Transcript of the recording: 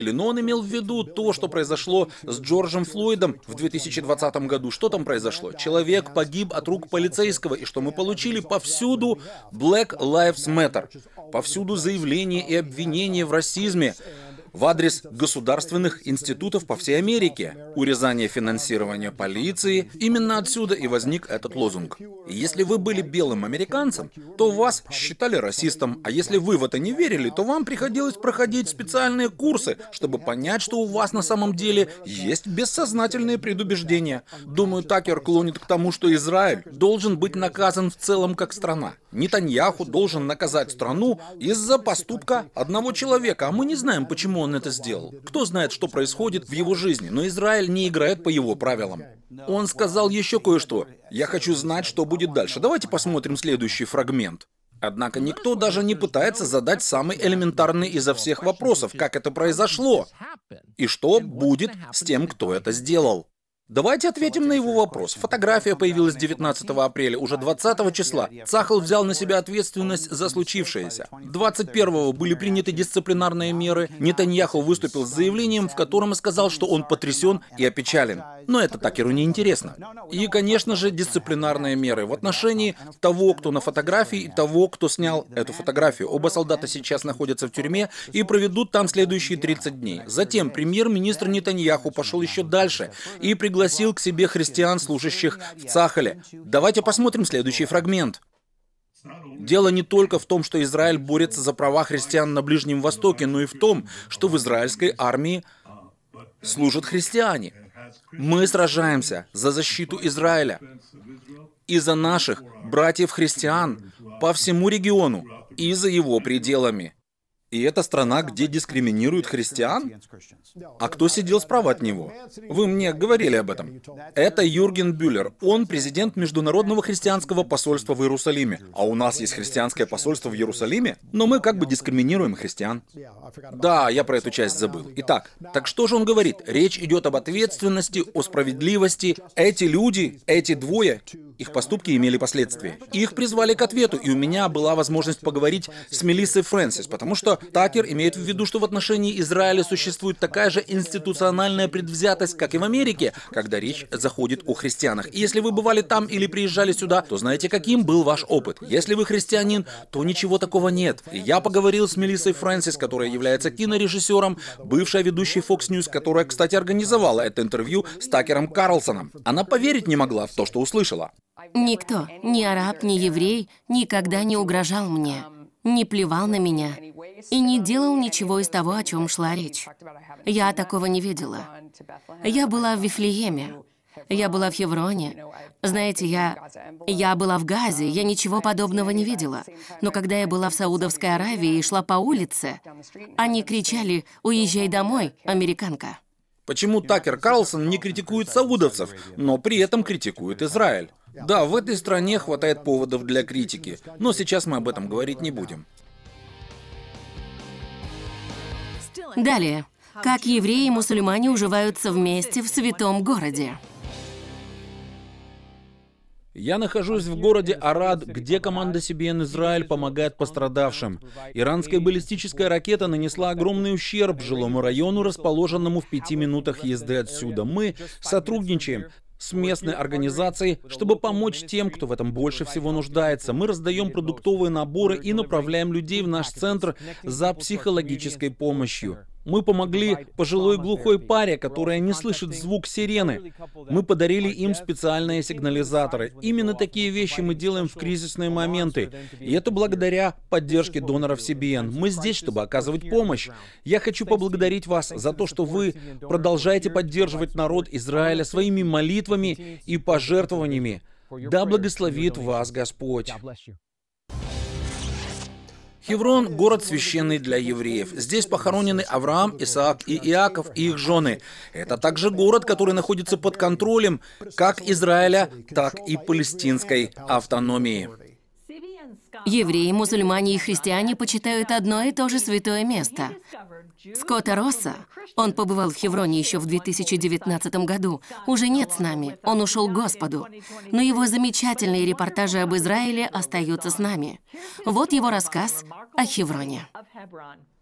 Но он имел в виду то, что произошло с Джорджем Флойдом в 2020 году. Что там произошло? Человек погиб от рук полицейского, и что мы получили повсюду Black Lives Matter. Повсюду заявления и обвинения в расизме в адрес государственных институтов по всей Америке. Урезание финансирования полиции. Именно отсюда и возник этот лозунг. И если вы были белым американцем, то вас считали расистом. А если вы в это не верили, то вам приходилось проходить специальные курсы, чтобы понять, что у вас на самом деле есть бессознательные предубеждения. Думаю, Такер клонит к тому, что Израиль должен быть наказан в целом как страна. Нетаньяху должен наказать страну из-за поступка одного человека, а мы не знаем, почему он это сделал. Кто знает, что происходит в его жизни, но Израиль не играет по его правилам. Он сказал еще кое-что. Я хочу знать, что будет дальше. Давайте посмотрим следующий фрагмент. Однако никто даже не пытается задать самый элементарный изо всех вопросов, как это произошло, и что будет с тем, кто это сделал. Давайте ответим на его вопрос. Фотография появилась 19 апреля, уже 20 числа. Цахал взял на себя ответственность за случившееся. 21-го были приняты дисциплинарные меры. Нетаньяху выступил с заявлением, в котором сказал, что он потрясен и опечален. Но это Такеру не интересно. И, конечно же, дисциплинарные меры в отношении того, кто на фотографии, и того, кто снял эту фотографию. Оба солдата сейчас находятся в тюрьме и проведут там следующие 30 дней. Затем премьер-министр Нетаньяху пошел еще дальше и пригласил к себе христиан, служащих в Цахале. Давайте посмотрим следующий фрагмент. Дело не только в том, что Израиль борется за права христиан на Ближнем Востоке, но и в том, что в израильской армии служат христиане. Мы сражаемся за защиту Израиля и за наших братьев-христиан по всему региону и за его пределами. И это страна, где дискриминируют христиан? А кто сидел справа от него? Вы мне говорили об этом. Это Юрген Бюллер. Он президент Международного христианского посольства в Иерусалиме. А у нас есть христианское посольство в Иерусалиме? Но мы как бы дискриминируем христиан. Да, я про эту часть забыл. Итак, так что же он говорит? Речь идет об ответственности, о справедливости. Эти люди, эти двое, их поступки имели последствия. Их призвали к ответу, и у меня была возможность поговорить с Мелиссой Фрэнсис, потому что Такер имеет в виду, что в отношении Израиля существует такая же институциональная предвзятость, как и в Америке, когда речь заходит о христианах. И если вы бывали там или приезжали сюда, то знаете, каким был ваш опыт. Если вы христианин, то ничего такого нет. И я поговорил с Мелиссой Фрэнсис, которая является кинорежиссером, бывшая ведущей Fox News, которая, кстати, организовала это интервью с Такером Карлсоном. Она поверить не могла в то, что услышала. Никто, ни араб, ни еврей, никогда не угрожал мне, не плевал на меня и не делал ничего из того, о чем шла речь. Я такого не видела. Я была в Вифлееме, я была в Хевроне. Знаете, я была в Газе, я ничего подобного не видела. Но когда я была в Саудовской Аравии и шла по улице, они кричали «Уезжай домой, американка». Почему Такер Карлсон не критикует саудовцев, но при этом критикует Израиль? Да, в этой стране хватает поводов для критики, но сейчас мы об этом говорить не будем. Далее. Как евреи и мусульмане уживаются вместе в святом городе? Я нахожусь в городе Арад, где команда CBN Израиль помогает пострадавшим. Иранская баллистическая ракета нанесла огромный ущерб жилому району, расположенному в 5 минутах езды отсюда. Мы сотрудничаем с местной организацией, чтобы помочь тем, кто в этом больше всего нуждается. Мы раздаем продуктовые наборы и направляем людей в наш центр за психологической помощью. Мы помогли пожилой глухой паре, которая не слышит звук сирены. Мы подарили им специальные сигнализаторы. Именно такие вещи мы делаем в кризисные моменты. И это благодаря поддержке доноров CBN. Мы здесь, чтобы оказывать помощь. Я хочу поблагодарить вас за то, что вы продолжаете поддерживать народ Израиля своими молитвами и пожертвованиями. Да благословит вас Господь. Хеврон — город священный для евреев. Здесь похоронены Авраам, Исаак и Иаков и их жены. Это также город, который находится под контролем как Израиля, так и палестинской автономии. Евреи, мусульмане и христиане почитают одно и то же святое место. Скотта Росса, он побывал в Хевроне еще в 2019 году, уже нет с нами, он ушел к Господу. Но его замечательные репортажи об Израиле остаются с нами. Вот его рассказ о Хевроне.